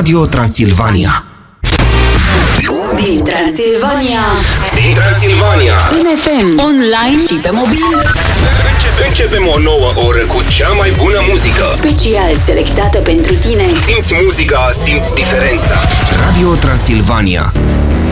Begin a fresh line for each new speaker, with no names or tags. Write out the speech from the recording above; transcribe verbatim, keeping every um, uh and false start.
Radio Transilvania.
Din Transilvania.
Din Transilvania.
În F M, online și pe mobil.
Începe, începem o nouă oră cu cea mai bună muzică.
Special selectată pentru tine.
Simți muzica, simți diferența.
Radio Transilvania.